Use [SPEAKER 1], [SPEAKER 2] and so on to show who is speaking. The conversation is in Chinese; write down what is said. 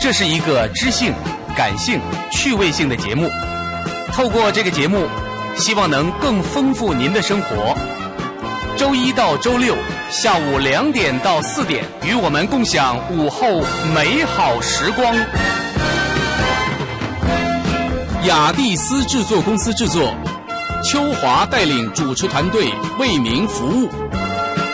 [SPEAKER 1] 这是一个知性、感性、趣味性的节目。透过这个节目，希望能更丰富您的生活。周一到周六下午2点到4点，与我们共享午后美好时光。雅蒂斯制作公司制作，秋华带领主持团队为您服务。